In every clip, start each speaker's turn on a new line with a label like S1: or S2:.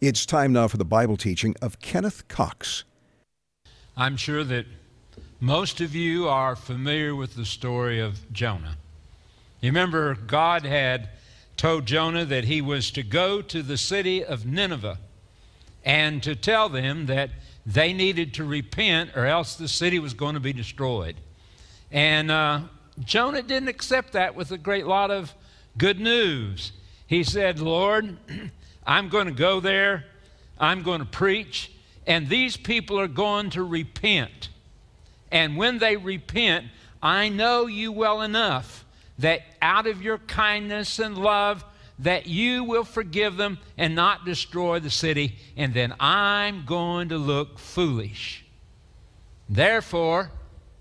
S1: It's time now for the Bible teaching of Kenneth Cox.
S2: I'm sure that most of you are familiar with the story of Jonah. You remember God had told Jonah that he was to go to the city of Nineveh and to tell them that they needed to repent or else the city was going to be destroyed. And Jonah didn't accept that with a great lot of good news. He said, Lord, I'm going to go there, I'm going to preach, and these people are going to repent. And when they repent, I know you well enough that out of your kindness and love, that you will forgive them and not destroy the city, and then I'm going to look foolish. Therefore,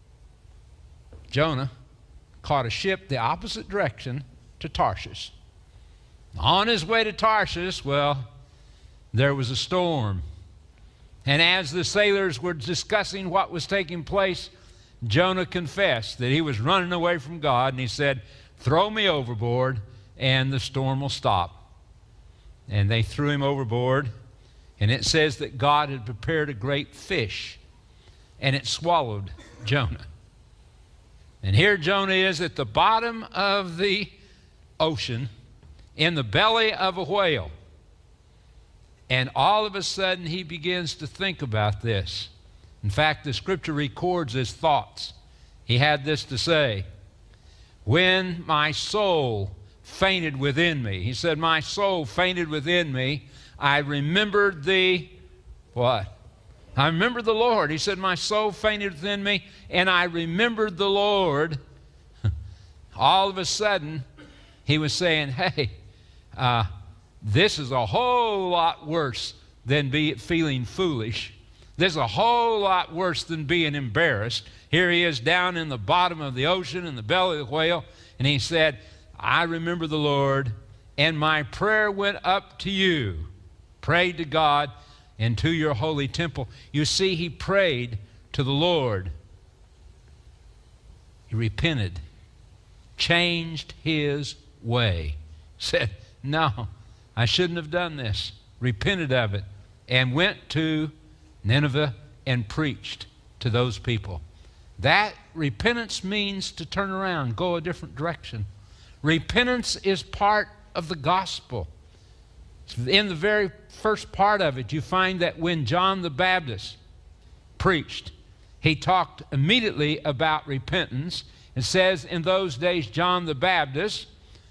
S2: Jonah caught a ship the opposite direction to Tarshish. On his way to Tarshish, well, there was a storm. And as the sailors were discussing what was taking place, Jonah confessed that he was running away from God, and he said, throw me overboard and the storm will stop. And they threw him overboard, and it says that God had prepared a great fish, and it swallowed Jonah. And here Jonah is at the bottom of the ocean, in the belly of a whale. And all of a sudden he begins to think about this. In fact, the scripture records his thoughts. He had this to say, when my soul fainted within me. He said, my soul fainted within me. I remembered the, what? I remembered the Lord. He said, my soul fainted within me, and I remembered the Lord. All of a sudden, he was saying, hey, this is a whole lot worse than feeling foolish. This is a whole lot worse than being embarrassed. Here he is down in the bottom of the ocean, in the belly of the whale, and he said, I remember the Lord, and my prayer went up to you. Prayed to God and to your holy temple. You see, he prayed to the Lord. He repented, changed his way, said, no, I shouldn't have done this, repented of it, and went to Nineveh and preached to those people. That repentance means to turn around, go a different direction. Repentance is part of the gospel. In the very first part of it, you find that when John the Baptist preached, he talked immediately about repentance. It says in those days John the Baptist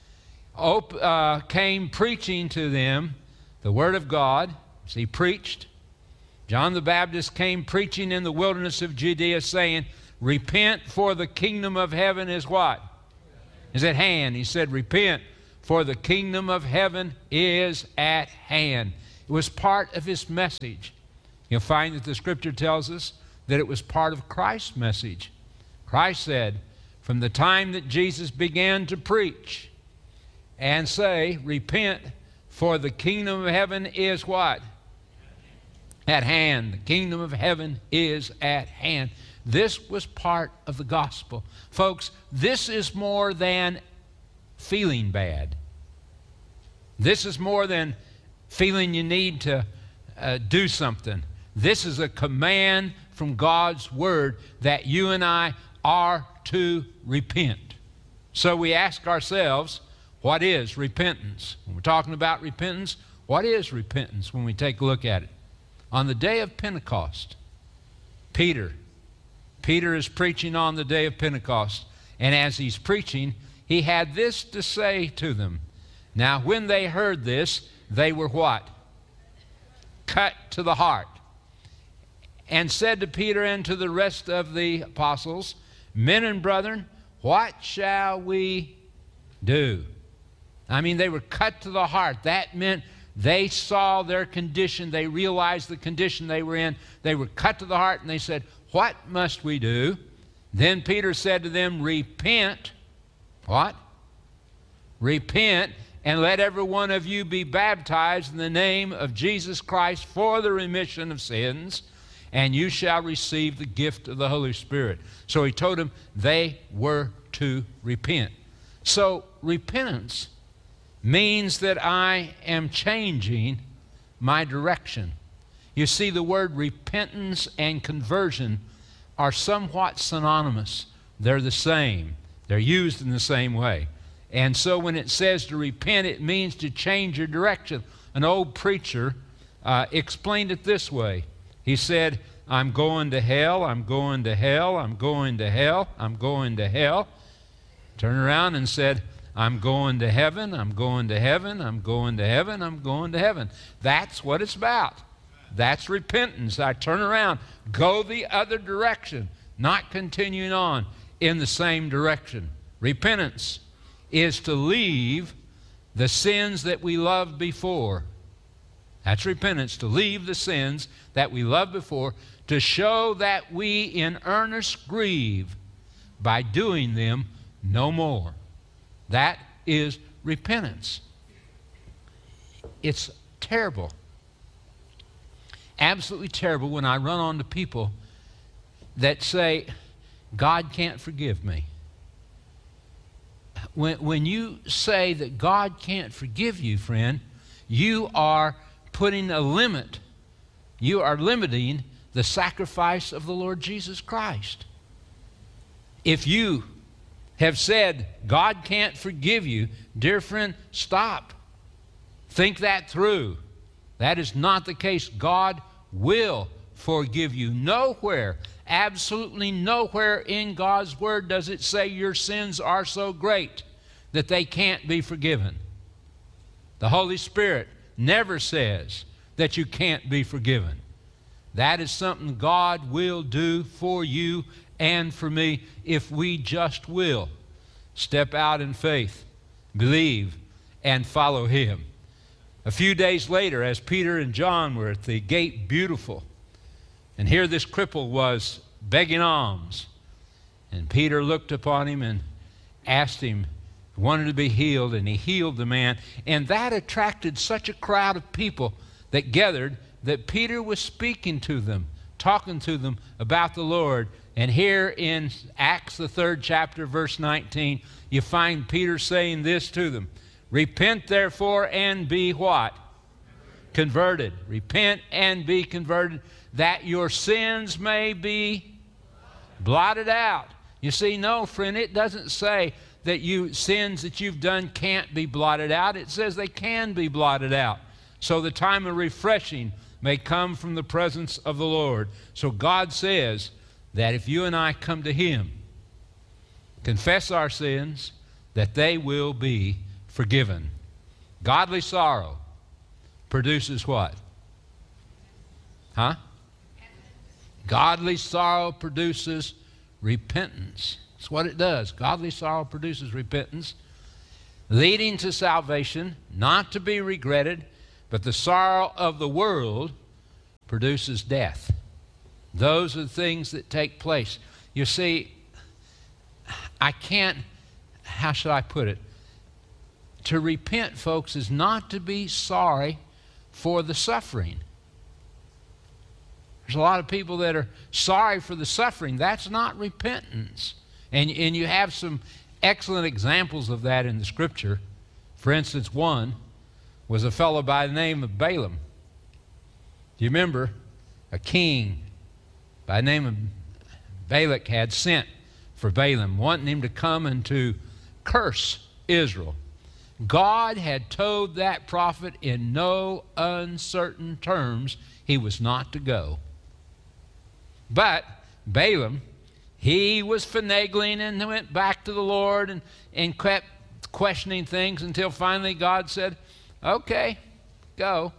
S2: came preaching to them the word of God. So he preached. John the Baptist came preaching in the wilderness of Judea, saying, repent, for the kingdom of heaven is what? Is at hand. He said, repent, for the kingdom of heaven is at hand. It was part of his message. You'll find that the scripture tells us that it was part of Christ's message. Christ said, from the time that Jesus began to preach and say, repent, for the kingdom of heaven is what? At hand. The kingdom of heaven is at hand. This was part of the gospel. Folks, this is more than feeling bad. This is more than feeling you need to do something. This is a command from God's word that you and I are to repent. So we ask ourselves, what is repentance? When we're talking about repentance, what is repentance when we take a look at it? On the day of Pentecost, Peter is preaching on the day of Pentecost. And as he's preaching, he had this to say to them. Now, when they heard this, they were what? Cut to the heart. And said to Peter and to the rest of the apostles, men and brethren, what shall we do? I mean, they were cut to the heart. That meant they saw their condition. They realized the condition they were in. They were cut to the heart, and they said, what must we do? Then Peter said to them, repent. What? Repent, and let every one of you be baptized in the name of Jesus Christ for the remission of sins, and you shall receive the gift of the Holy Spirit. So he told them they were to repent. So repentance means that I am changing my direction. You see, the word repentance and conversion are somewhat synonymous. They're the same. They're used in the same way. And so when it says to repent, it means to change your direction. An old preacher explained it this way. He said, I'm going to hell, I'm going to hell, I'm going to hell, I'm going to hell. Turned around and said, I'm going to heaven, I'm going to heaven, I'm going to heaven, I'm going to heaven. That's what it's about. That's repentance. I turn around, go the other direction, not continuing on in the same direction. Repentance is to leave the sins that we loved before. That's repentance, to leave the sins that we loved before, to show that we in earnest grieve by doing them no more. That is repentance. It's terrible, absolutely terrible when I run onto people that say, God can't forgive me. When you say that God can't forgive you, friend, you are putting a limit. You are limiting the sacrifice of the Lord Jesus Christ. If you have said God can't forgive you, dear friend, stop. Think that through. That is not the case. God will forgive you. Nowhere, absolutely nowhere in God's Word does it say your sins are so great that they can't be forgiven. The Holy Spirit never says that you can't be forgiven. That is something God will do for you and for me if we just will step out in faith, believe, and follow Him. A few days later, as Peter and John were at the gate beautiful, and here this cripple was begging alms, and Peter looked upon him and asked him, wanted to be healed, and he healed the man. And that attracted such a crowd of people that gathered that Peter was speaking to them, talking to them about the Lord. And here in Acts, the 3rd chapter, verse 19, you find Peter saying this to them. Repent therefore and be what? Converted. Repent and be converted, that your sins may be blotted out. You see, no, friend, it doesn't say that sins that you've done can't be blotted out. It says they can be blotted out. So the time of refreshing may come from the presence of the Lord. So God says that if you and I come to Him, confess our sins, that they will be forgiven. Godly sorrow produces what? Huh? Godly sorrow produces repentance. That's what it does. Godly sorrow produces repentance, leading to salvation, not to be regretted, but the sorrow of the world produces death. Those are the things that take place. You see, I can't, how should I put it? To repent, folks, is not to be sorry for the suffering. There's a lot of people that are sorry for the suffering. That's not repentance. And you have some excellent examples of that in the Scripture. For instance, one was a fellow by the name of Balaam. Do you remember? A king by the name of Balak had sent for Balaam, wanting him to come and to curse Israel. God had told that prophet in no uncertain terms he was not to go. But Balaam, he was finagling and went back to the Lord and kept questioning things until finally God said, okay, go.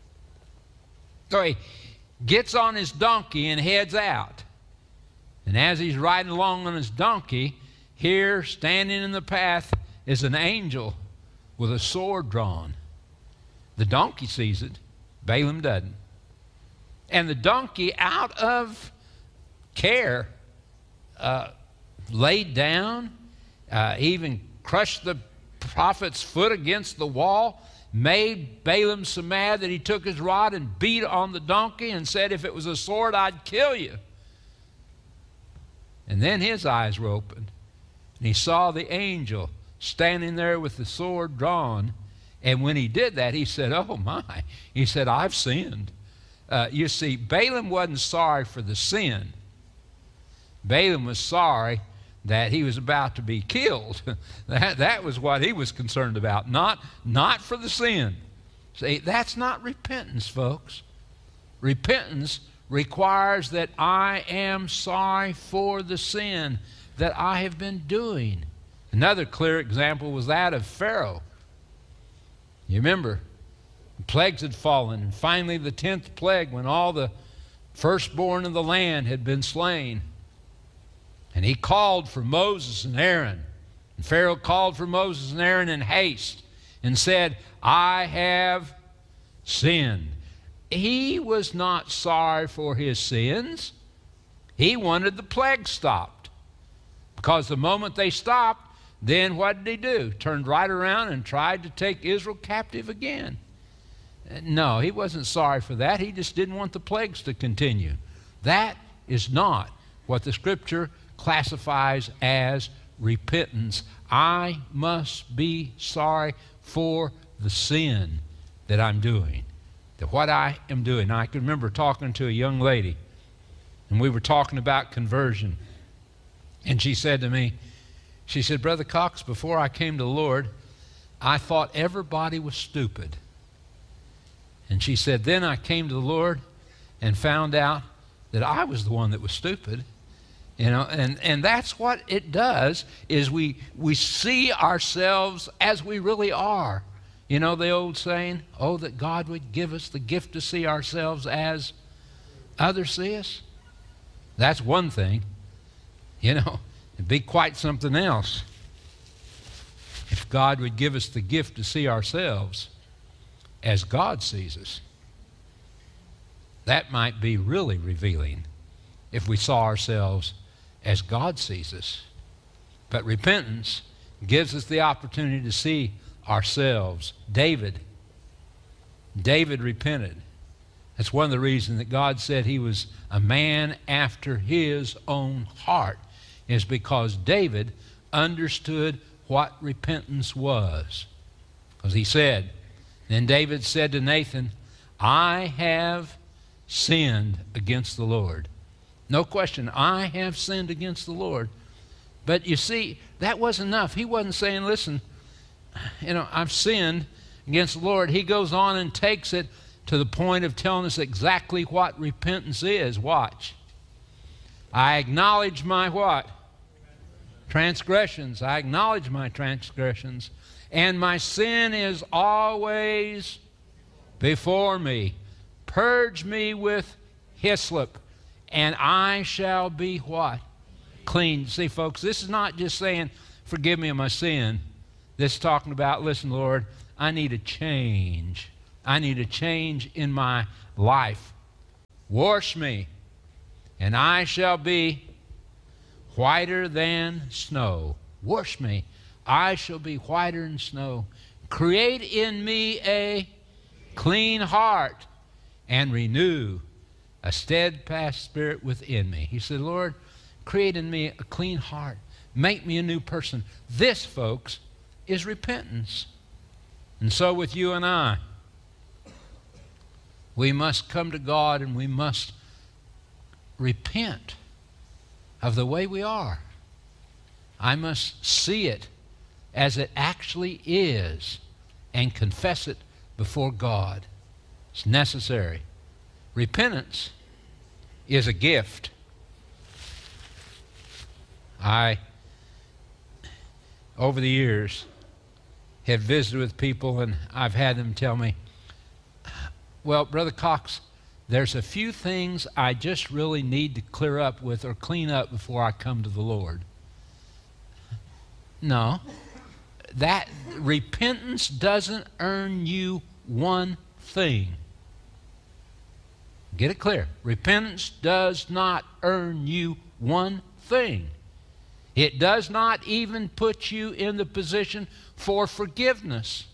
S2: So he gets on his donkey and heads out. And as he's riding along on his donkey, here, standing in the path, is an angel with a sword drawn. The donkey sees it. Balaam doesn't. And the donkey, out of care, laid down, even crushed the prophet's foot against the wall, made Balaam so mad that he took his rod and beat on the donkey and said, if it was a sword, I'd kill you. And then his eyes were opened, and he saw the angel standing there with the sword drawn, And when he did that, he said, oh my, he said, I've sinned. You see, Balaam wasn't sorry for the sin. Balaam was sorry that he was about to be killed. That was what he was concerned about, not for the sin. See, that's not repentance, folks. Repentance requires that I am sorry for the sin that I have been doing. Another clear example was that of Pharaoh. You remember, the plagues had fallen, and finally the 10th plague, when all the firstborn of the land had been slain. And he called for Moses and Aaron. And Pharaoh called for Moses and Aaron in haste and said, I have sinned. He was not sorry for his sins. He wanted the plague stopped. Because the moment they stopped, then what did he do? Turned right around and tried to take Israel captive again. No, he wasn't sorry for that. He just didn't want the plagues to continue. That is not what the Scripture classifies as repentance. I must be sorry for the sin that I'm doing, that what I am doing. Now, I can remember talking to a young lady, and we were talking about conversion. And she said to me, she said, Brother Cox, before I came to the Lord, I thought everybody was stupid. And she said, then I came to the Lord and found out that I was the one that was stupid. You know, and that's what it does, is we see ourselves as we really are. You know the old saying, oh, that God would give us the gift to see ourselves as others see us. That's one thing. You know, it'd be quite something else if God would give us the gift to see ourselves as God sees us. That might be really revealing if we saw ourselves as God sees us. But repentance gives us the opportunity to see ourselves. David repented. That's one of the reasons that God said he was a man after his own heart, is because David understood what repentance was. Because he said, then David said to Nathan, I have sinned against the Lord. No question, I have sinned against the Lord. But you see, that wasn't enough. He wasn't saying, listen, you know, I've sinned against the Lord. He goes on and takes it to the point of telling us exactly what repentance is. Watch. I acknowledge my what? Transgressions. I acknowledge my transgressions. And my sin is always before me. Purge me with hyssop, and I shall be what? Clean. See, folks, this is not just saying, forgive me of my sin. This is talking about, listen, Lord, I need a change. I need a change in my life. Wash me, and I shall be whiter than snow. Wash me, I shall be whiter than snow. Create in me a clean heart, and renew a steadfast spirit within me. He said, Lord, create in me a clean heart. Make me a new person. This, folks, is repentance. And so with you and I, we must come to God and we must repent of the way we are. I must see it as it actually is and confess it before God. It's necessary. Repentance is a gift. I, over the years, have visited with people, and I've had them tell me, well, Brother Cox, there's a few things I just really need to clear up with or clean up before I come to the Lord. No. That repentance doesn't earn you one thing. Get it clear. Repentance does not earn you one thing. It does not even put you in the position for forgiveness.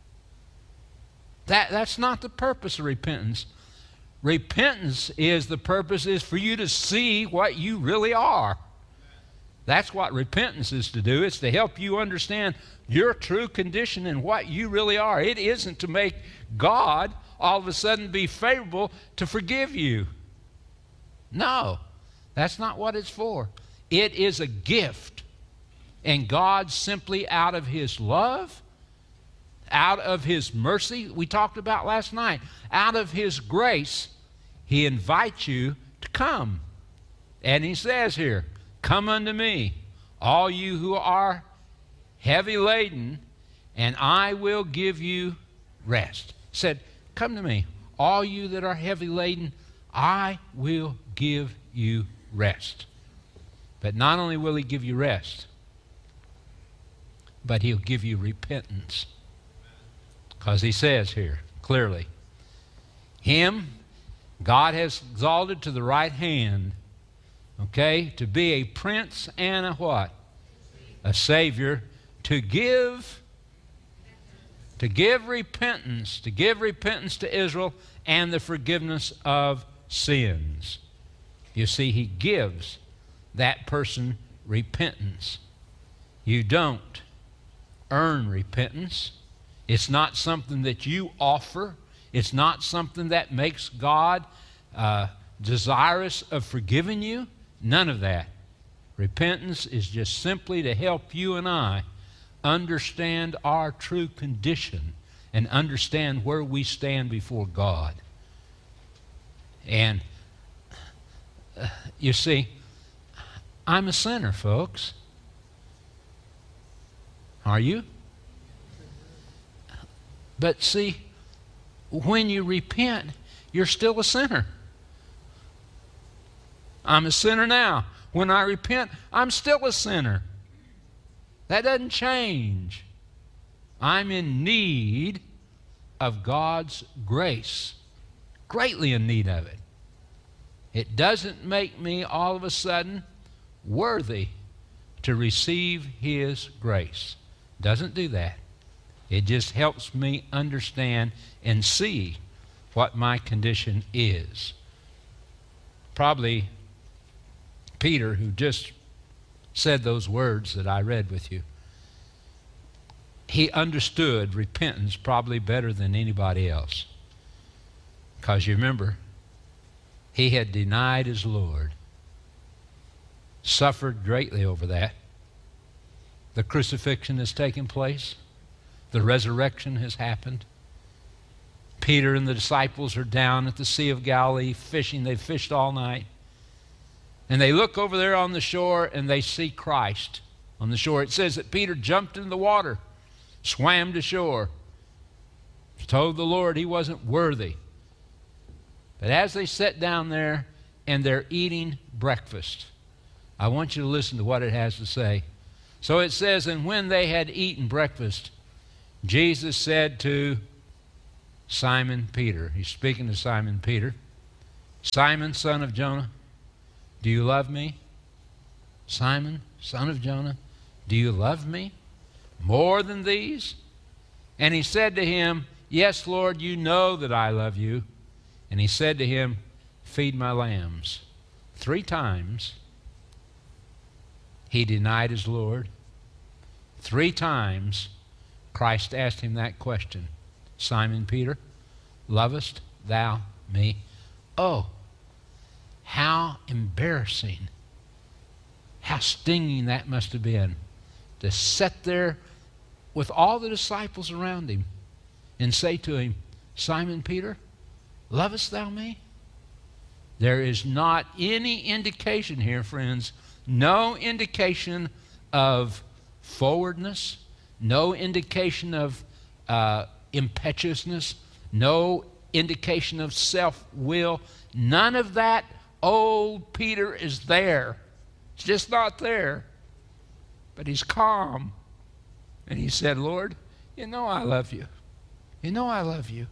S2: That's not the purpose of repentance. Repentance is the purpose is for you to see what you really are. That's what repentance is to do. It's to help you understand your true condition and what you really are. It isn't to make God all of a sudden be favorable to forgive you. No, that's not what it's for. It is a gift. And God simply out of His love, out of His mercy, we talked about last night, out of His grace, He invites you to come. And He says here, come unto me, all you who are heavy laden, and I will give you rest. He said, come to me, all you that are heavy laden, I will give you rest. But not only will He give you rest, but He'll give you repentance. Because He says here, clearly, Him God has exalted to the right hand, okay, to be a prince and a what? A Savior, to give repentance, to Israel and the forgiveness of sins. You see, He gives that person repentance. You don't earn repentance. It's not something that you offer. It's not something that makes God desirous of forgiving you. None of that. Repentance is just simply to help you and I understand our true condition and understand where we stand before God. And you see, I'm a sinner, folks. Are you? But see, when you repent, you're still a sinner. I'm a sinner now. When I repent, I'm still a sinner. That doesn't change. I'm in need of God's grace, greatly in need of it. It doesn't make me all of a sudden worthy to receive His grace. Doesn't do that. It just helps me understand and see what my condition is. Probably Peter, who just said those words that I read with you, he understood repentance probably better than anybody else. Because you remember, he had denied his Lord, suffered greatly over that. The crucifixion has taken place. The resurrection has happened. Peter and the disciples are down at the Sea of Galilee fishing. They've fished all night. And they look over there on the shore and they see Christ on the shore. It says that Peter jumped into the water, swam to shore, told the Lord he wasn't worthy. But as they sat down there and they're eating breakfast, I want you to listen to what it has to say. So it says, and when they had eaten breakfast, Jesus said to Simon Peter, he's speaking to Simon Peter, Simon, son of Jonah, do you love me? Simon, son of Jonah, do you love me more than these? And he said to him, yes, Lord, you know that I love you. And he said to him, feed my lambs. 3 times he denied his Lord. 3 times Christ asked him that question. Simon Peter, lovest thou me? Oh, how embarrassing, how stinging that must have been to sit there with all the disciples around him and say to him, Simon Peter, lovest thou me? There is not any indication here, friends, no indication of forwardness, no indication of impetuousness, no indication of self-will. None of that. Old Peter is there. It's just not there. But he's calm. And he said, Lord, you know I love you. You know I love you.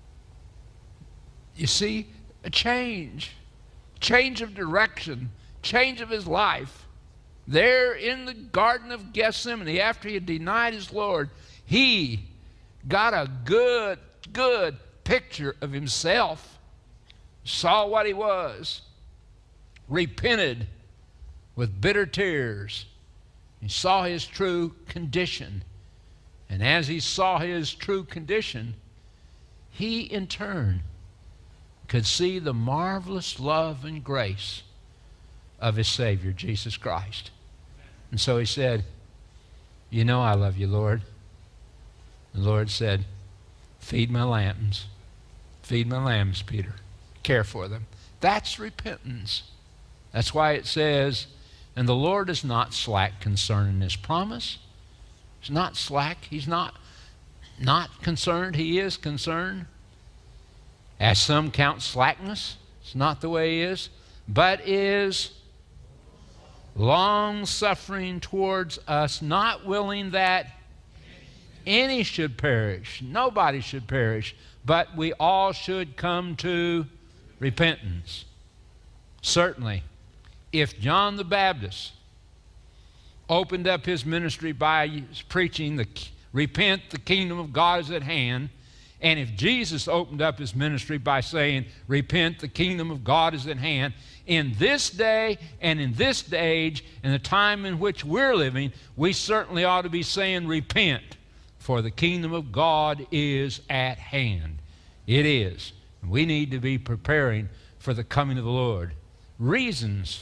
S2: You see, a change of direction, change of his life. There in the Garden of Gethsemane, after he had denied his Lord, he got a good picture of himself, saw what he was, repented, with bitter tears. He saw his true condition. And as he saw his true condition, he in turn could see the marvelous love and grace of his Savior, Jesus Christ. And so he said, you know I love you, Lord. The Lord said, feed my lambs. Feed my lambs, Peter. Care for them. That's repentance. That's why it says, and the Lord is not slack concerning his promise. He's not slack. He's not concerned. He is concerned. As some count slackness, it's not the way he is, but is long-suffering towards us, not willing that any should perish. Nobody should perish, but we all should come to repentance. Certainly, if John the Baptist opened up his ministry by preaching repent, the kingdom of God is at hand, and if Jesus opened up his ministry by saying, repent, the kingdom of God is at hand, in this day and in this age, in the time in which we're living, we certainly ought to be saying, repent, for the kingdom of God is at hand. It is. We need to be preparing for the coming of the Lord. Reasons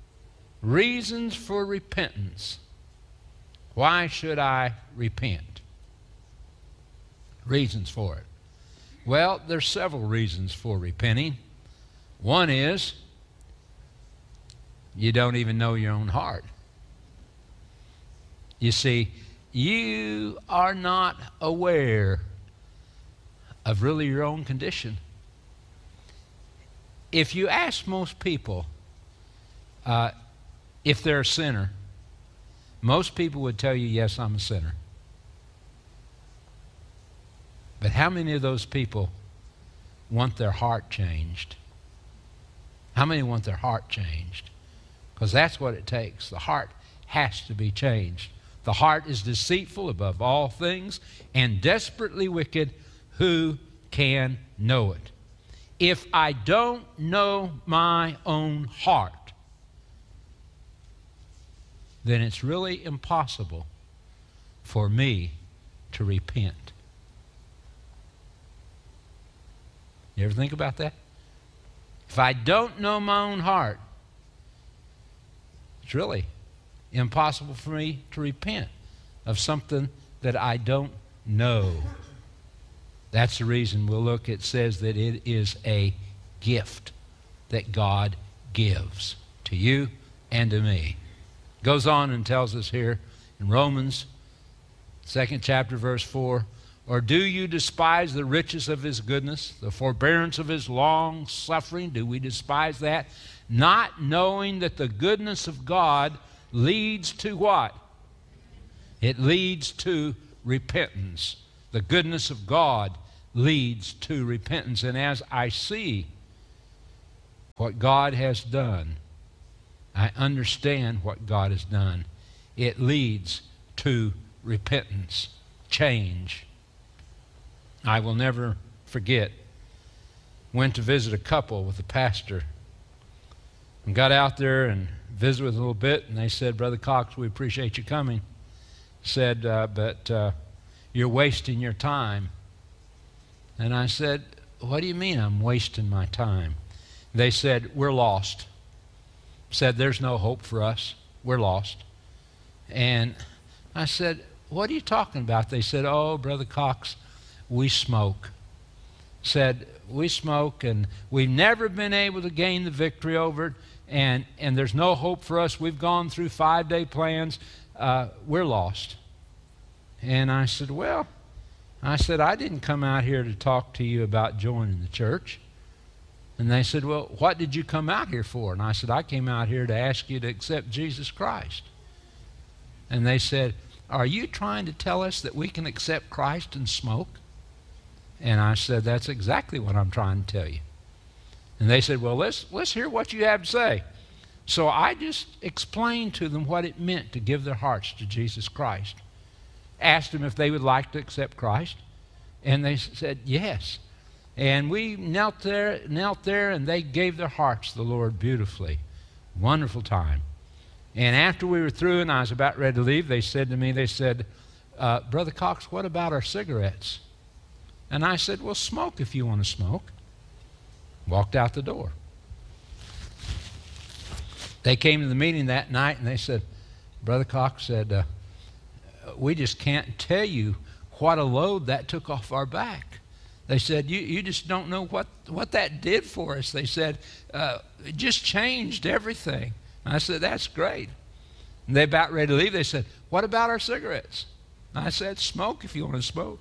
S2: for repentance. Why should I repent? Reasons for it. Well, there's several reasons for repenting. One is you don't even know your own heart. You see, you are not aware of really your own condition. If you ask most people if they're a sinner, most people would tell you, yes, I'm a sinner. But how many of those people want their heart changed? How many want their heart changed? Because that's what it takes. The heart has to be changed. The heart is deceitful above all things and desperately wicked. Who can know it? If I don't know my own heart, then it's really impossible for me to repent. You ever think about that? If I don't know my own heart, it's really impossible for me to repent of something that I don't know. That's the reason we'll look. It says that it is a gift that God gives to you and to me. Goes on and tells us here in Romans 2nd chapter verse 4, or do you despise the riches of his goodness, the forbearance of his long suffering? Do we despise that? Not knowing that the goodness of God leads to what? It leads to repentance. The goodness of God leads to repentance. And as I see what God has done, I understand what God has done. It leads to repentance, change. I will never forget, went to visit a couple with a pastor and got out there and visited with a little bit, and they said, Brother Cox, we appreciate you coming. Said, but you're wasting your time. And I said, what do you mean I'm wasting my time? They said, we're lost. Said, there's no hope for us. We're lost. And I said, what are you talking about? They said, oh, Brother Cox, we smoke. Said, we smoke, and we've never been able to gain the victory over it, and there's no hope for us. We've gone through 5-day plans. We're lost. And I said, well, I didn't come out here to talk to you about joining the church. And they said, well, what did you come out here for? And I said, I came out here to ask you to accept Jesus Christ. And they said, are you trying to tell us that we can accept Christ and smoke? And I said, that's exactly what I'm trying to tell you. And they said, well, let's hear what you have to say. So I just explained to them what it meant to give their hearts to Jesus Christ. Asked them if they would like to accept Christ. And they said, yes. And we knelt there, and they gave their hearts to the Lord beautifully. Wonderful time. And after we were through and I was about ready to leave, they said to me, Brother Cox, what about our cigarettes? And I said, well, smoke if you want to smoke. Walked out the door. They came to the meeting that night and they said, Brother Cox said, we just can't tell you what a load that took off our back. They said, you just don't know what that did for us. They said, it just changed everything. And I said, that's great. And they about ready to leave. They said, what about our cigarettes? And I said, smoke if you want to smoke.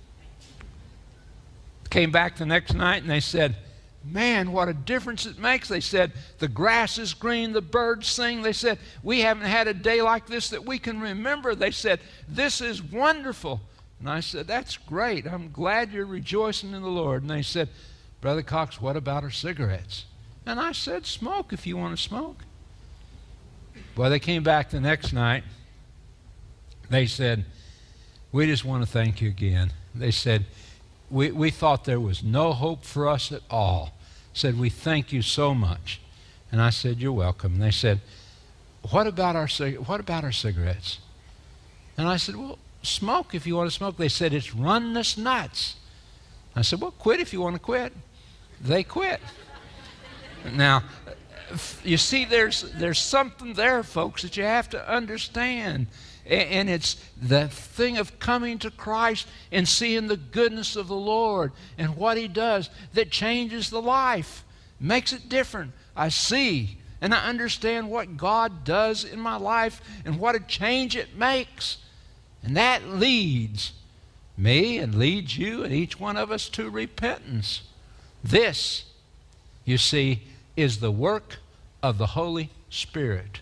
S2: Came back the next night and they said, man, what a difference it makes. They said, the grass is green, the birds sing. They said, we haven't had a day like this that we can remember. They said, this is wonderful. And I said, that's great. I'm glad you're rejoicing in the Lord. And they said, Brother Cox, what about our cigarettes? And I said, smoke if you want to smoke. Well, they came back the next night. They said, we just want to thank you again. They said, we thought there was no hope for us at all. Said, we thank you so much. And I said, you're welcome. And they said, what about our cigarettes? And I said, well, smoke if you want to smoke. They said, it's running us nuts. I said, well, quit if you want to quit. They quit. Now, you see, there's something there, folks, that you have to understand. And it's the thing of coming to Christ and seeing the goodness of the Lord and what He does that changes the life, makes it different. I see and I understand what God does in my life and what a change it makes. And that leads me and leads you and each one of us to repentance. This, you see, is the work of the Holy Spirit.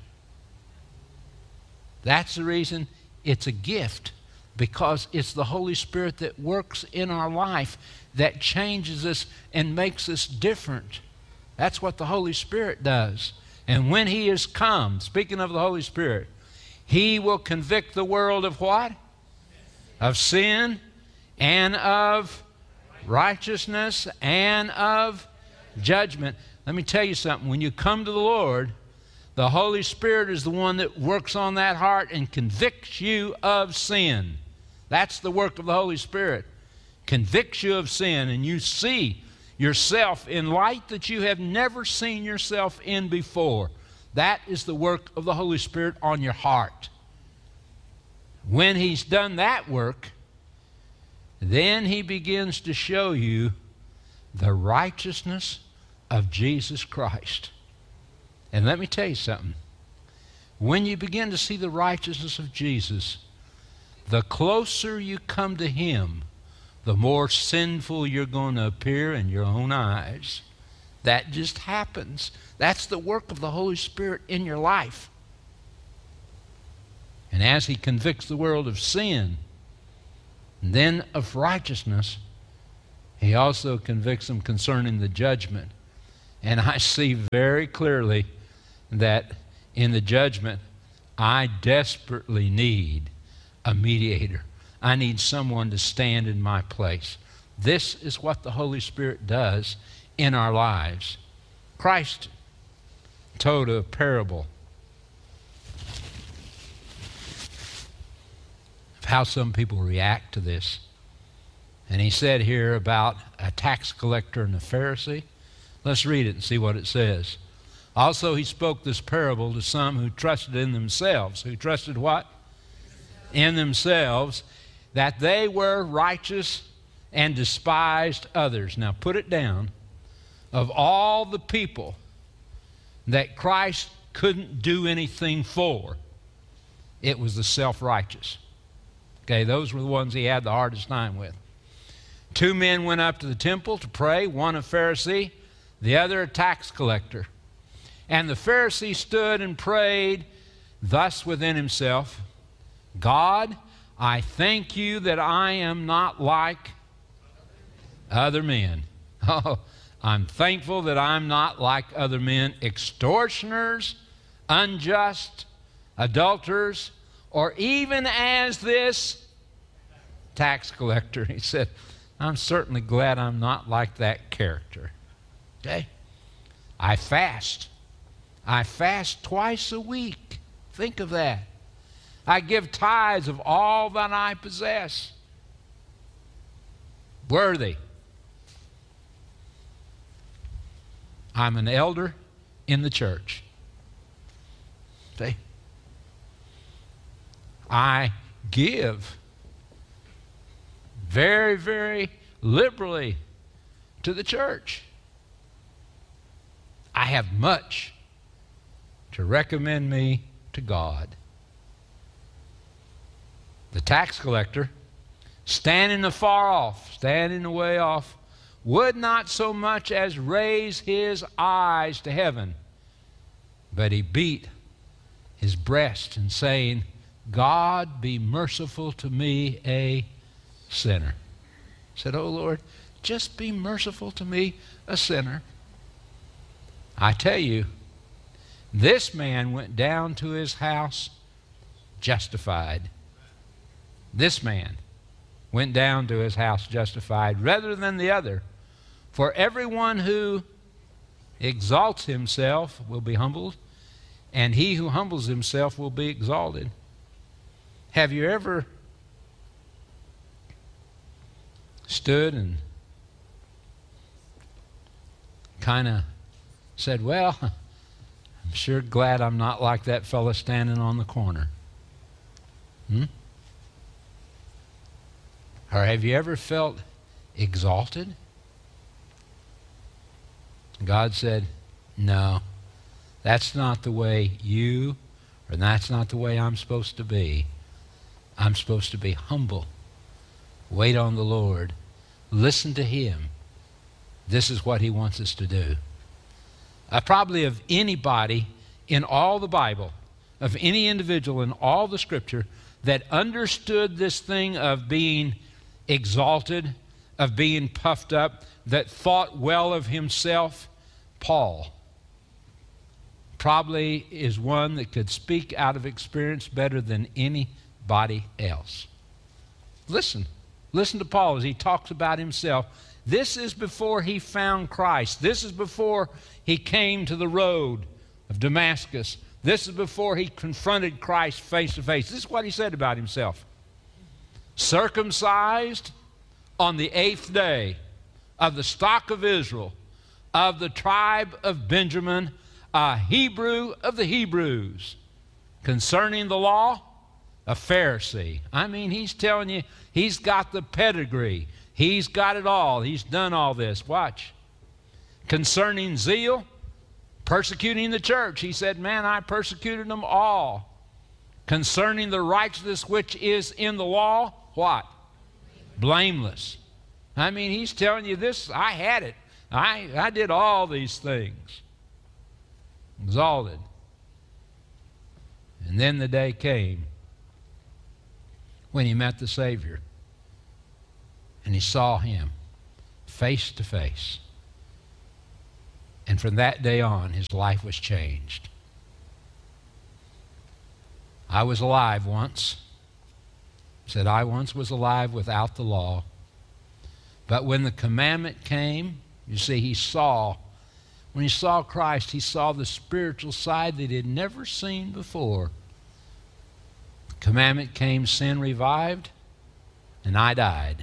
S2: That's the reason it's a gift, because it's the Holy Spirit that works in our life, that changes us and makes us different. That's what the Holy Spirit does. And when He is come, speaking of the Holy Spirit, He will convict the world of what? Of sin and of righteousness and of judgment. Let me tell you something. When you come to the Lord, the Holy Spirit is the one that works on that heart and convicts you of sin. That's the work of the Holy Spirit. Convicts you of sin, and you see yourself in light that you have never seen yourself in before. That is the work of the Holy Spirit on your heart. When He's done that work, then He begins to show you the righteousness of Jesus Christ. And let me tell you something. When you begin to see the righteousness of Jesus, the closer you come to Him, the more sinful you're going to appear in your own eyes. That just happens. That's the work of the Holy Spirit in your life. And as He convicts the world of sin, and then of righteousness, He also convicts them concerning the judgment. And I see very clearly that in the judgment, I desperately need a mediator. I need someone to stand in my place. This is what the Holy Spirit does in our lives. Christ told a parable of how some people react to this. And He said here about a tax collector and a Pharisee. Let's read it and see what it says. Also, He spoke this parable to some who trusted in themselves. Who trusted what? In themselves, that they were righteous and despised others. Now put it down. Of all the people that Christ couldn't do anything for, it was the self-righteous. Okay, those were the ones He had the hardest time with. 2 men went up to the temple to pray, one a Pharisee, the other a tax collector. And the Pharisee stood and prayed thus within himself, God, I thank you that I am not like other men. Oh, I'm thankful that I'm not like other men, extortioners, unjust, adulterers, or even as this tax collector. He said, I'm certainly glad I'm not like that character. Okay? I fast. I fast twice a week. Think of that. I give tithes of all that I possess. Worthy. I'm an elder in the church. See? I give very, very liberally to the church. I have much to recommend me to God. The tax collector, standing afar off, standing away off, would not so much as raise his eyes to heaven, but he beat his breast and saying, God, be merciful to me, a sinner. He said, oh Lord, just be merciful to me, a sinner. I tell you, this man went down to his house justified. This man went down to his house justified rather than the other. For everyone who exalts himself will be humbled, and he who humbles himself will be exalted. Have you ever stood and kind of said, well, I'm sure glad I'm not like that fella standing on the corner? Or have you ever felt exalted? God said, no, that's not the way you, or that's not the way I'm supposed to be. I'm supposed to be humble. Wait on the Lord. Listen to Him. This is what He wants us to do. Probably of anybody in all the Bible, of any individual in all the Scripture that understood this thing of being exalted, of being puffed up, that thought well of himself, Paul probably is one that could speak out of experience better than anybody else. Listen to Paul as he talks about himself. This is before he found Christ. This is before he came to the road of Damascus. This is before he confronted Christ face to face. This is what he said about himself. Circumcised on the 8th day, of the stock of Israel, of the tribe of Benjamin, a Hebrew of the Hebrews. Concerning the law, a Pharisee. I mean, he's telling you, he's got the pedigree. He's got it all. He's done all this. Watch. Concerning zeal, persecuting the church. He said, man, I persecuted them all. Concerning the righteousness which is in the law, what? Blameless. I mean, he's telling you this, I had it. I did all these things. Exalted. And then the day came when he met the Savior. And he saw Him face to face. And from that day on, his life was changed. I was alive once. He said, I once was alive without the law. But when the commandment came, you see, when he saw Christ, he saw the spiritual side that he had never seen before. The commandment came, sin revived, and I died.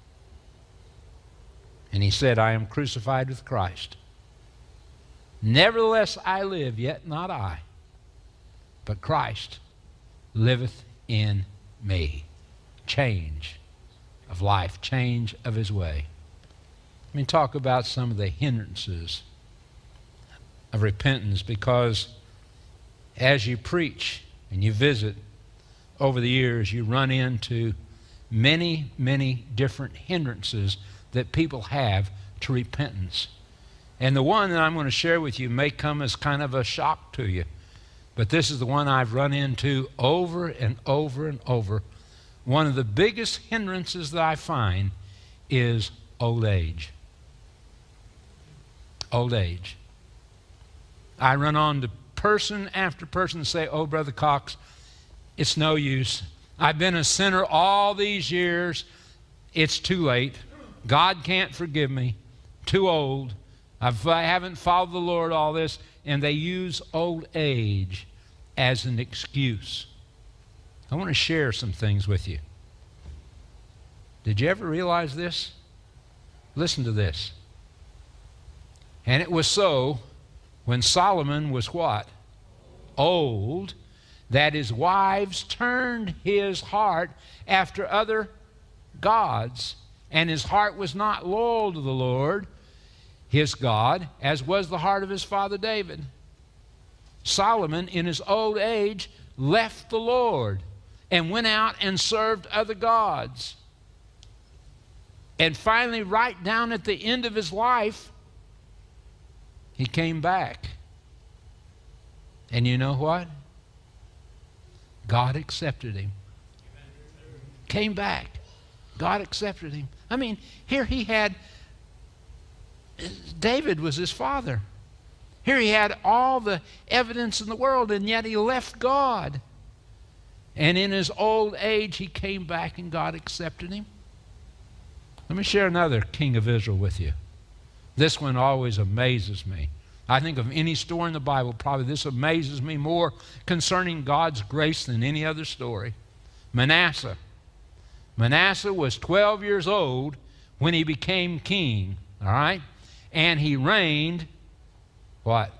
S2: And he said, I am crucified with Christ. Nevertheless I live, yet not I, but Christ liveth in me. Change of life, change of His way. Let me talk about some of the hindrances of repentance, because as you preach and you visit over the years, you run into many, many different hindrances that people have to repentance. And the one that I'm going to share with you may come as kind of a shock to you, but this is the one I've run into over and over and over. One of the biggest hindrances that I find is old age. Old age. I run on to person after person and say, oh, Brother Cox, it's no use. I've been a sinner all these years. It's too late. God can't forgive me. Too old. I haven't followed the Lord all this. And they use old age as an excuse. I want to share some things with you. Did you ever realize this? Listen to this. And it was so when Solomon was what? Old, that his wives turned his heart after other gods, and his heart was not loyal to the Lord, his God, as was the heart of his father David. Solomon, in his old age, left the Lord and went out and served other gods. And finally, right down at the end of his life, he came back. And you know what? God accepted him. Came back. God accepted him. I mean, here he had, David was his father. Here he had all the evidence in the world, and yet he left God. And in his old age, he came back and God accepted him. Let me share another king of Israel with you. This one always amazes me. I think of any story in the Bible, probably this amazes me more concerning God's grace than any other story. Manasseh. Manasseh was 12 years old when he became king, all right? And he reigned, what?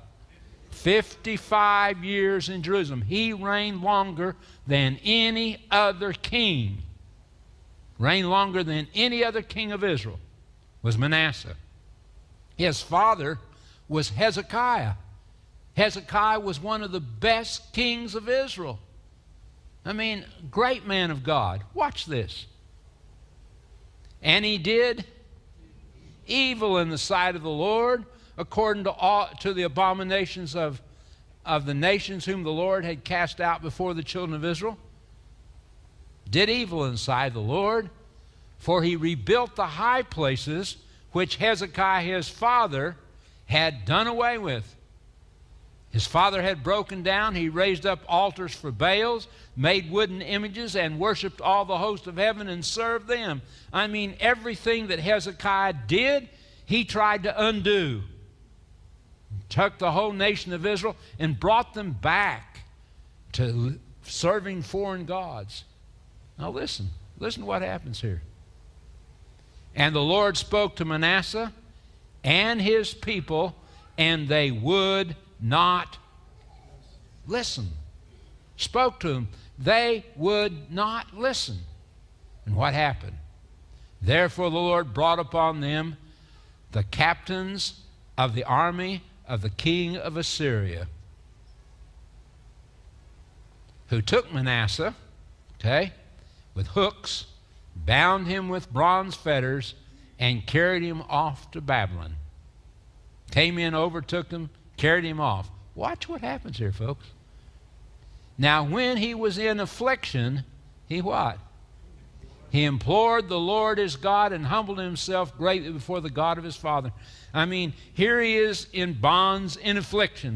S2: 55 years in Jerusalem. He reigned longer than any other king. Reigned longer than any other king of Israel was Manasseh. His father was Hezekiah. Hezekiah was one of the best kings of Israel. I mean, great man of God. Watch this. And he did evil in the sight of the Lord, according to the abominations of the nations whom the Lord had cast out before the children of Israel. Did evil in the sight of the Lord, for he rebuilt the high places which Hezekiah his father had done away with. His father had broken down. He raised up altars for Baals, made wooden images, and worshiped all the host of heaven and served them. I mean, everything that Hezekiah did, he tried to undo. Took the whole nation of Israel and brought them back to serving foreign gods. Now listen to what happens here. And the Lord spoke to Manasseh and his people, and they would not listen. Spoke to them. They would not listen. And what happened? Therefore the Lord brought upon them the captains of the army of the king of Assyria, who took Manasseh, with hooks, bound him with bronze fetters, and carried him off to Babylon. Came in, overtook him, carried him off. Watch what happens here, folks. Now, when he was in affliction, he what? He implored the Lord his God and humbled himself greatly before the God of his father. I mean, here he is in bonds, in affliction.